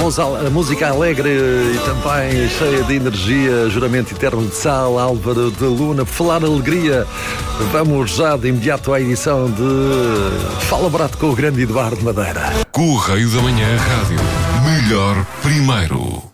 música alegre e também cheia de energia, juramento eterno de Sal, Álvaro de Luna, falar alegria. Vamos já de imediato à edição de Fala Barato com o grande Eduardo Madeira. Correio da Manhã Rádio. Melhor primeiro.